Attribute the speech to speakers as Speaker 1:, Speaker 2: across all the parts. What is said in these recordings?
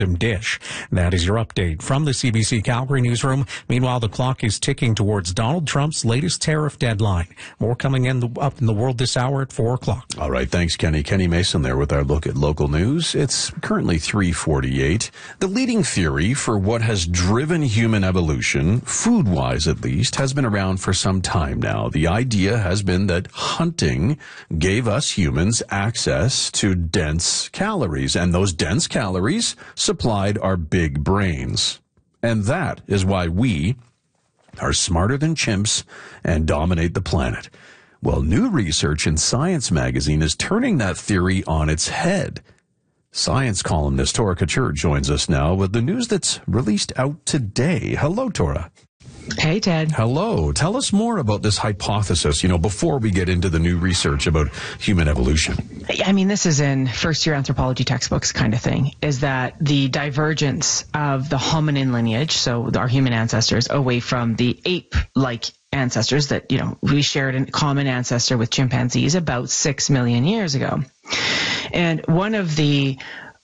Speaker 1: dish. That is your update from the CBC Calgary newsroom. Meanwhile, the clock is ticking towards Donald Trump's latest tariff deadline. More coming up in the world this hour at 4 o'clock.
Speaker 2: All right, thanks, Kenny. Kenny Mason there with our look at local news. It's currently 3:48. The leading theory for what has driven human evolution, food-wise at least, has been around for some time now. The idea has been that hunting gave us humans access to dense calories, and those dense calories supplied our big brains. And that is why we are smarter than chimps and dominate the planet. Well, new research in Science magazine is turning that theory on its head. Science columnist Tora Couture joins us now with the news that's released out today. Hello, Tora.
Speaker 3: Hey, Ted.
Speaker 2: Hello. Tell us more about this hypothesis, before we get into the new research about human evolution.
Speaker 3: I mean, this is in first-year anthropology textbooks kind of thing, is that the divergence of the hominin lineage, so our human ancestors, away from the ape-like ancestors that, we shared a common ancestor with chimpanzees about 6 million years ago. And one of the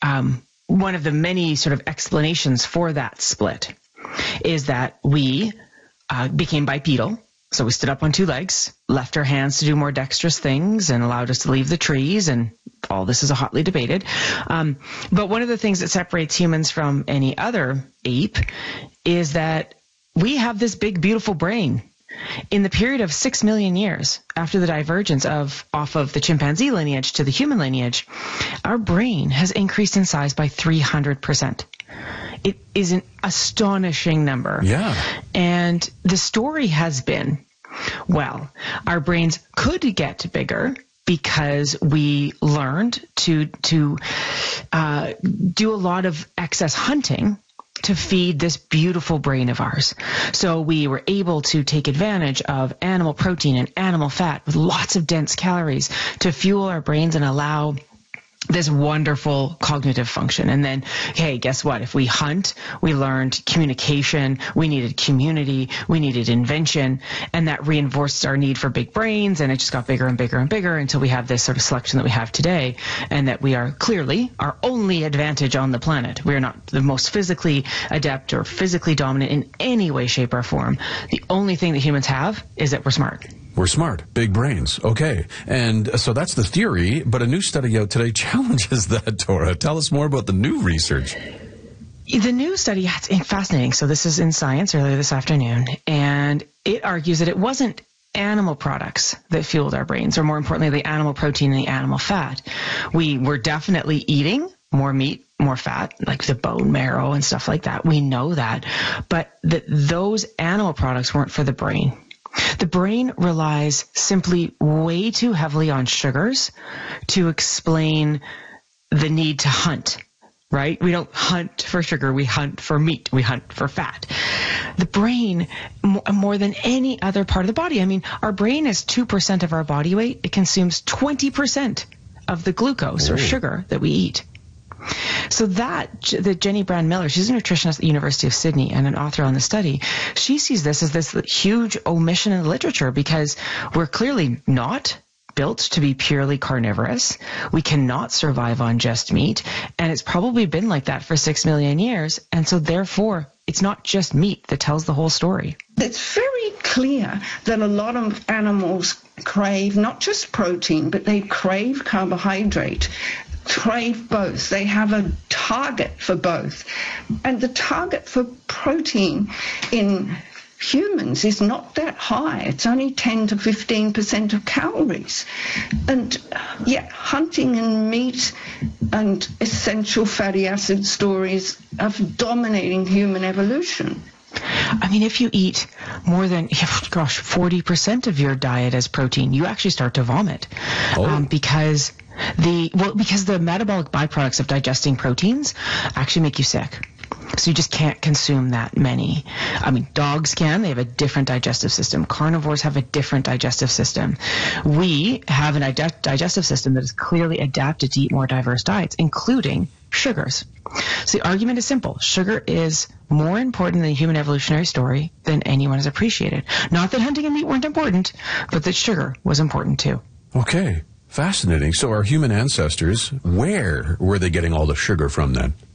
Speaker 3: many sort of explanations for that split is that we became bipedal. So we stood up on two legs, left our hands to do more dexterous things, and allowed us to leave the trees. And all this is hotly debated. But one of the things that separates humans from any other ape is that we have this big, beautiful brain. In the period of 6 million years after the divergence off of the chimpanzee lineage to the human lineage, our brain has increased in size by 300%. It is an astonishing number.
Speaker 2: Yeah.
Speaker 3: And the story has been, well, our brains could get bigger because we learned to do a lot of excess hunting to feed this beautiful brain of ours. So we were able to take advantage of animal protein and animal fat with lots of dense calories to fuel our brains and allow this wonderful cognitive function. And then, hey, guess what? If we hunt, we learned communication, we needed community, we needed invention, and that reinforced our need for big brains, and it just got bigger and bigger and bigger until we have this sort of selection that we have today, and that we are clearly our only advantage on the planet. We are not the most physically adept or physically dominant in any way, shape, or form. The only thing that humans have is that we're smart.
Speaker 2: We're smart. Big brains. Okay. And so that's the theory, but a new study out today challenges that, Tora. Tell us more about the new research.
Speaker 3: The new study, it's fascinating. So this is in Science earlier this afternoon, and it argues that it wasn't animal products that fueled our brains, or more importantly, the animal protein and the animal fat. We were definitely eating more meat, more fat, like the bone marrow and stuff like that. We know that. But those animal products weren't for the brain. The brain relies simply way too heavily on sugars to explain the need to hunt, right? We don't hunt for sugar. We hunt for meat. We hunt for fat. The brain, more than any other part of the body, I mean, our brain is 2% of our body weight. It consumes 20% of the glucose or sugar that we eat. So that Jenny Brand Miller, she's a nutritionist at the University of Sydney and an author on the study, she sees this as this huge omission in the literature because we're clearly not built to be purely carnivorous. We cannot survive on just meat, and it's probably been like that for 6 million years, and so therefore it's not just meat that tells the whole story.
Speaker 4: It's very clear that a lot of animals crave not just protein, but they crave carbohydrate. Crave both. They have a target for both. And the target for protein in humans is not that high. It's only 10 to 15% of calories. And yet hunting and meat and essential fatty acid stories are dominating human evolution.
Speaker 3: I mean, if you eat more than, 40% of your diet as protein, you actually start to vomit. Because the metabolic byproducts of digesting proteins actually make you sick. So you just can't consume that many. I mean, dogs can. They have a different digestive system. Carnivores have a different digestive system. We have a digestive system that is clearly adapted to eat more diverse diets, including sugars. So the argument is simple. Sugar is more important in the human evolutionary story than anyone has appreciated. Not that hunting and meat weren't important, but that sugar was important too.
Speaker 2: Okay. Fascinating. So our human ancestors, where were they getting all the sugar from then?